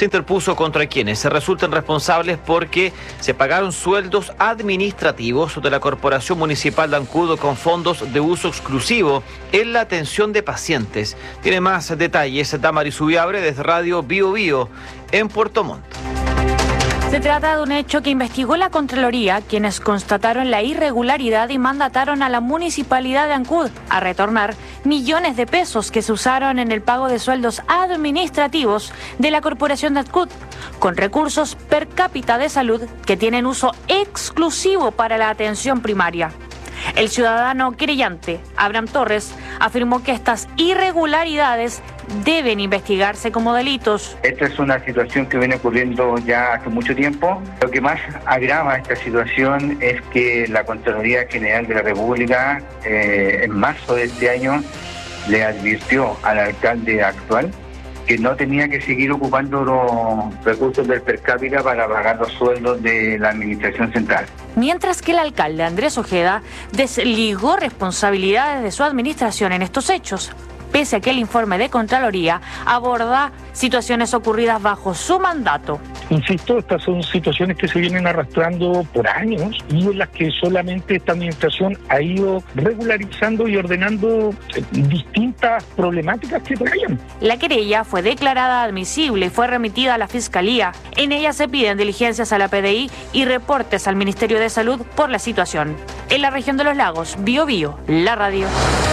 se interpuso contra quienes se resulten responsables porque se pagaron sueldos administrativos de la Corporación Municipal de Ancud con fondos de uso exclusivo en la atención de pacientes. Tiene más detalles Damaris Ubiabre desde Radio Bio Bio en Puerto Montt. Se trata de un hecho que investigó la Contraloría, quienes constataron la irregularidad y mandataron a la Municipalidad de Ancud a retornar millones de pesos que se usaron en el pago de sueldos administrativos de la Corporación de Ancud, con recursos per cápita de salud que tienen uso exclusivo para la atención primaria. El ciudadano querellante, Abraham Torres, afirmó que estas irregularidades deben investigarse como delitos. Esta es una situación que viene ocurriendo ya hace mucho tiempo. Lo que más agrava esta situación es que la Contraloría General de la República en marzo de este año le advirtió al alcalde actual que no tenía que seguir ocupando los recursos del per cápita para pagar los sueldos de la administración central. Mientras que el alcalde Andrés Ojeda desligó responsabilidades de su administración en estos hechos, pese a que el informe de Contraloría aborda situaciones ocurridas bajo su mandato. Insisto, estas son situaciones que se vienen arrastrando por años y en las que solamente esta administración ha ido regularizando y ordenando distintas problemáticas que traían. La querella fue declarada admisible y fue remitida a la Fiscalía. En ella se piden diligencias a la PDI y reportes al Ministerio de Salud por la situación. En la región de los lagos, Bio Bio, la radio.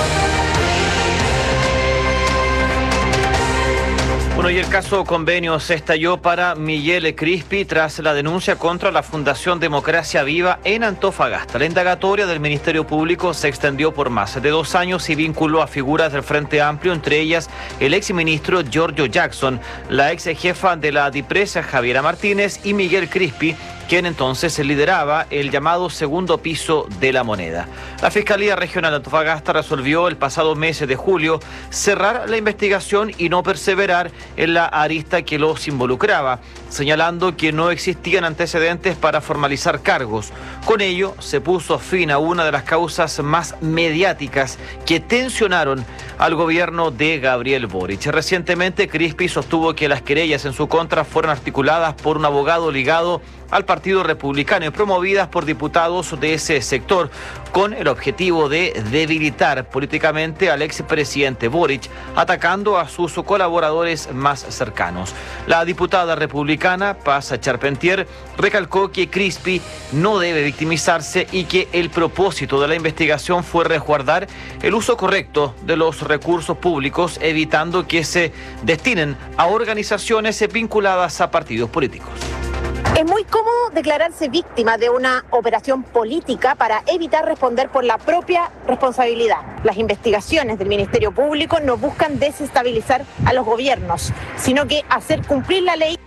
Bueno, y el caso convenio se estalló para Miguel Crispi tras la denuncia contra la Fundación Democracia Viva en Antofagasta. La indagatoria del Ministerio Público se extendió por más de 2 años y vinculó a figuras del Frente Amplio, entre ellas el exministro Giorgio Jackson, la ex jefa de la DIPRES, Javiera Martínez, y Miguel Crispi, quien entonces lideraba el llamado segundo piso de la moneda. La Fiscalía Regional de Antofagasta resolvió el pasado mes de julio cerrar la investigación y no perseverar en la arista que los involucraba, señalando que no existían antecedentes para formalizar cargos. Con ello, se puso fin a una de las causas más mediáticas que tensionaron al gobierno de Gabriel Boric. Recientemente, Crispi sostuvo que las querellas en su contra fueron articuladas por un abogado ligado al Partido Republicano y promovidas por diputados de ese sector, con el objetivo de debilitar políticamente al expresidente Boric, atacando a sus colaboradores más cercanos. La diputada republicana Paz Charpentier recalcó que Crispi no debe victimizarse y que el propósito de la investigación fue resguardar el uso correcto de los recursos públicos, evitando que se destinen a organizaciones vinculadas a partidos políticos. Es muy cómodo declararse víctima de una operación política para evitar responder por la propia responsabilidad. Las investigaciones del Ministerio Público no buscan desestabilizar a los gobiernos, sino que hacer cumplir la ley.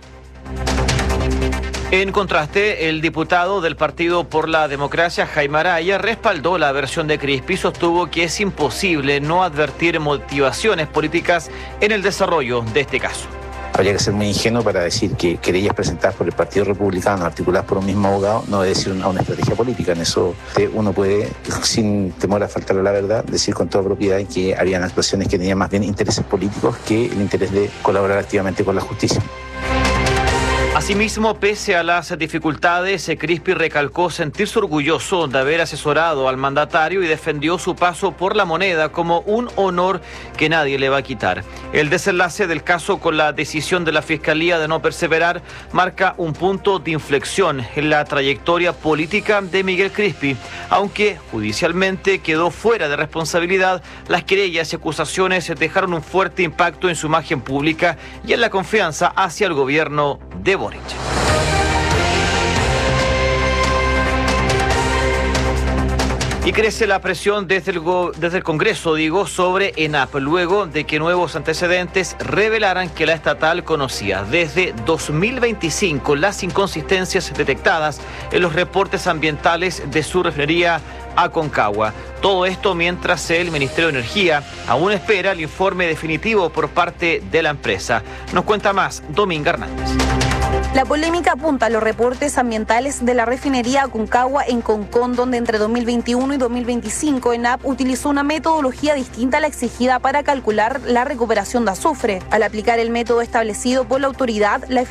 En contraste, el diputado del Partido por la Democracia, Jaime Araya, respaldó la versión de Crispi y sostuvo que es imposible no advertir motivaciones políticas en el desarrollo de este caso. Habría que ser muy ingenuo para decir que querellas presentadas por el Partido Republicano, articuladas por un mismo abogado, no obedecen a una estrategia política. En eso uno puede, sin temor a faltar a la verdad, decir con toda propiedad que habían actuaciones que tenían más bien intereses políticos que el interés de colaborar activamente con la justicia. Asimismo, pese a las dificultades, Crispi recalcó sentirse orgulloso de haber asesorado al mandatario y defendió su paso por la moneda como un honor que nadie le va a quitar. El desenlace del caso con la decisión de la Fiscalía de no perseverar marca un punto de inflexión en la trayectoria política de Miguel Crispi. Aunque judicialmente quedó fuera de responsabilidad, las querellas y acusaciones dejaron un fuerte impacto en su imagen pública y en la confianza hacia el gobierno de Boric. Y crece la presión desde el Congreso, sobre ENAP, luego de que nuevos antecedentes revelaran que la estatal conocía desde 2025 las inconsistencias detectadas en los reportes ambientales de su refinería Aconcagua. Todo esto mientras el Ministerio de Energía aún espera el informe definitivo por parte de la empresa. Nos cuenta más Dominga Hernández. La polémica apunta a los reportes ambientales de la refinería Aconcagua en Concón, donde entre 2021 y 2025 ENAP utilizó una metodología distinta a la exigida para calcular la recuperación de azufre. Al aplicar el método establecido por la autoridad, la